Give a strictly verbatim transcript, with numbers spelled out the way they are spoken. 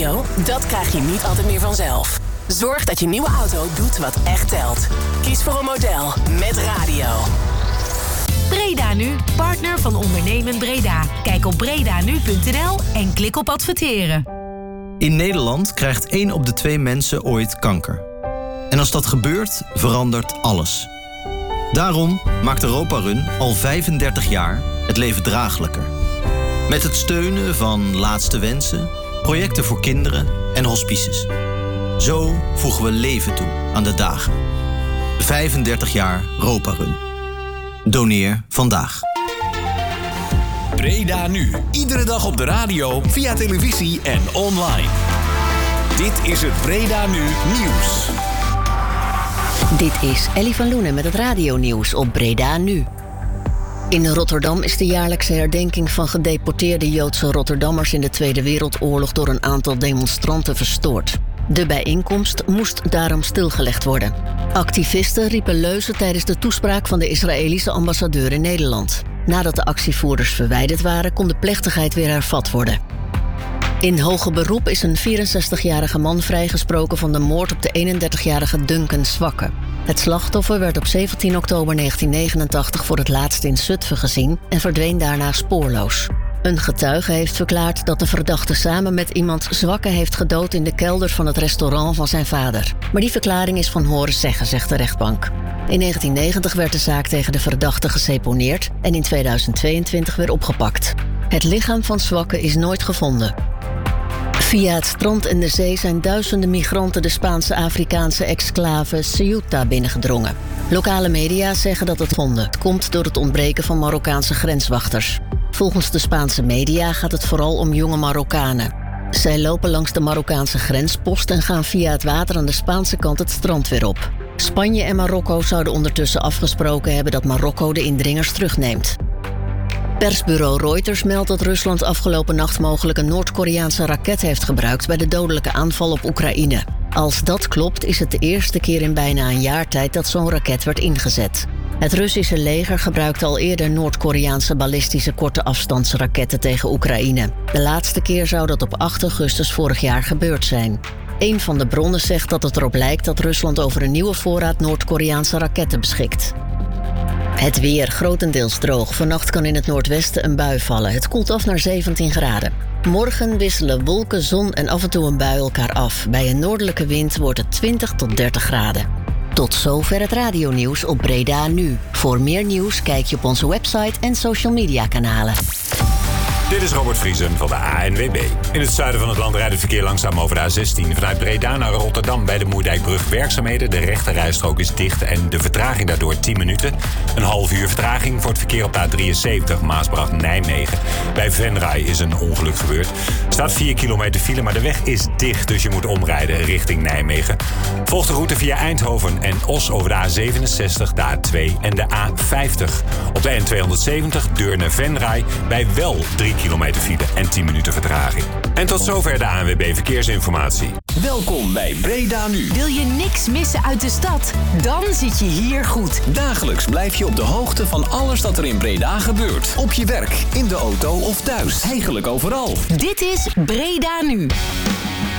radio, dat krijg je niet altijd meer vanzelf. Zorg dat je nieuwe auto doet wat echt telt. Kies voor een model met radio. Breda Nu, partner van Ondernemen Breda. Kijk op bredanu punt n l en klik op adverteren. In Nederland krijgt één op de twee mensen ooit kanker. En als dat gebeurt, verandert alles. Daarom maakt Europa Run al vijfendertig jaar het leven draaglijker. Met het steunen van Laatste Wensen, projecten voor kinderen en hospices. Zo voegen we leven toe aan de dagen. vijfendertig jaar Europa Run. Doneer vandaag. Breda Nu. Iedere dag op de radio, via televisie en online. Dit is het Breda Nu Nieuws. Dit is Ellie van Loenen met het radionieuws op Breda Nu. In Rotterdam is de jaarlijkse herdenking van gedeporteerde Joodse Rotterdammers in de Tweede Wereldoorlog door een aantal demonstranten verstoord. De bijeenkomst moest daarom stilgelegd worden. Activisten riepen leuzen tijdens de toespraak van de Israëlische ambassadeur in Nederland. Nadat de actievoerders verwijderd waren, kon de plechtigheid weer hervat worden. In hoger beroep is een vierenzestigjarige man vrijgesproken van de moord op de eenendertigjarige Duncan Swakke. Het slachtoffer werd op zeventien oktober negentien negenentachtig voor het laatst in Zutphen gezien en verdween daarna spoorloos. Een getuige heeft verklaard dat de verdachte samen met iemand Zwakke heeft gedood in de kelder van het restaurant van zijn vader. Maar die verklaring is van horen zeggen, zegt de rechtbank. In negentien negentig werd de zaak tegen de verdachte geseponeerd en in tweeduizend tweeëntwintig weer opgepakt. Het lichaam van Zwakke is nooit gevonden. Via het strand en de zee zijn duizenden migranten de Spaanse-Afrikaanse exclave Ceuta binnengedrongen. Lokale media zeggen dat het vonden komt door het ontbreken van Marokkaanse grenswachters. Volgens de Spaanse media gaat het vooral om jonge Marokkanen. Zij lopen langs de Marokkaanse grenspost en gaan via het water aan de Spaanse kant het strand weer op. Spanje en Marokko zouden ondertussen afgesproken hebben dat Marokko de indringers terugneemt. Persbureau Reuters meldt dat Rusland afgelopen nacht mogelijk een Noord-Koreaanse raket heeft gebruikt bij de dodelijke aanval op Oekraïne. Als dat klopt, is het de eerste keer in bijna een jaar tijd dat zo'n raket werd ingezet. Het Russische leger gebruikte al eerder Noord-Koreaanse ballistische korte afstandsraketten tegen Oekraïne. De laatste keer zou dat op acht augustus vorig jaar gebeurd zijn. Een van de bronnen zegt dat het erop lijkt dat Rusland over een nieuwe voorraad Noord-Koreaanse raketten beschikt. Het weer grotendeels droog. Vannacht kan in het noordwesten een bui vallen. Het koelt af naar zeventien graden. Morgen wisselen wolken, zon en af en toe een bui elkaar af. Bij een noordelijke wind wordt het twintig tot dertig graden. Tot zover het radionieuws op Breda Nu. Voor meer nieuws kijk je op onze website en social media kanalen. Dit is Robert Vriesen van de A N W B. In het zuiden van het land rijdt het verkeer langzaam over de A zestien. Vanuit Breda naar Rotterdam bij de Moerdijkbrug werkzaamheden. De rechterrijstrook is dicht en de vertraging daardoor tien minuten. Een half uur vertraging voor het verkeer op de A drieënzeventig Maasbracht-Nijmegen. Bij Venray is een ongeluk gebeurd. Er staat vier kilometer file, maar de weg is dicht, dus je moet omrijden richting Nijmegen. Volg de route via Eindhoven en Os over de A zevenenzestig, de A twee en de A vijftig. Op de N tweehonderdzeventig Deurne-Venray bij wel drie kilometer file en tien minuten vertraging. En tot zover de A N W B Verkeersinformatie. Welkom bij Breda Nu. Wil je niks missen uit de stad? Dan zit je hier goed. Dagelijks blijf je op de hoogte van alles dat er in Breda gebeurt. Op je werk, in de auto of thuis. Eigenlijk overal. Dit is Breda Nu.